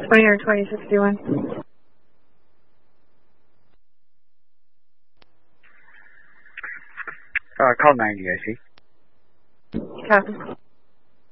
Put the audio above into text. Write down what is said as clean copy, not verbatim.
20 or 2061. Call 90, I see. Copy.